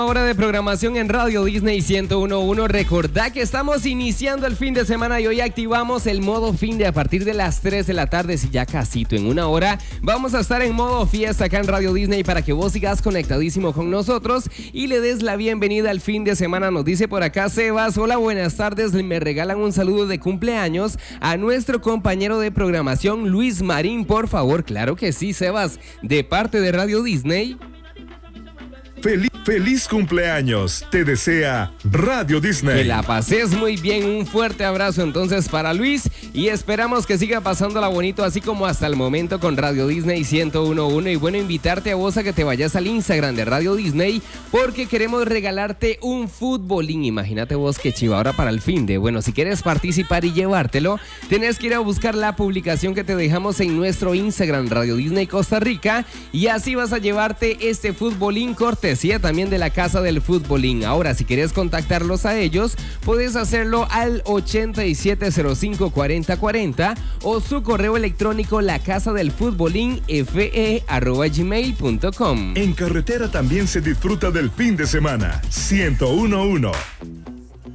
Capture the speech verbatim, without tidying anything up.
Hora de programación en Radio Disney ciento uno punto uno. Recordá que estamos iniciando el fin de semana y hoy activamos el modo fin de a partir de las tres de la tarde. Si ya casito en una hora vamos a estar en modo fiesta acá en Radio Disney para que vos sigas conectadísimo con nosotros y le des la bienvenida al fin de semana. Nos dice por acá Sebas: hola, buenas tardes, me regalan un saludo de cumpleaños a nuestro compañero de programación Luis Marín, por favor. Claro que sí, Sebas, de parte de Radio Disney. Feliz, feliz cumpleaños, te desea Radio Disney. Que la pases muy bien, un fuerte abrazo entonces para Luis y esperamos que siga pasándola bonito así como hasta el momento con Radio Disney ciento uno punto uno. Y bueno, invitarte a vos a que te vayas al Instagram de Radio Disney porque queremos regalarte un futbolín. Imagínate vos que chiva ahora para el fin de. Bueno, si quieres participar y llevártelo, tenés que ir a buscar la publicación que te dejamos en nuestro Instagram Radio Disney Costa Rica y así vas a llevarte este futbolín corte también de la Casa del Futbolín. Ahora, si quieres contactarlos a ellos, puedes hacerlo al ochenta y siete cero cinco cuarenta cuarenta o su correo electrónico lacasadelfutbolínfe arroba gmail punto com. En carretera también se disfruta del fin de semana. ciento uno punto uno.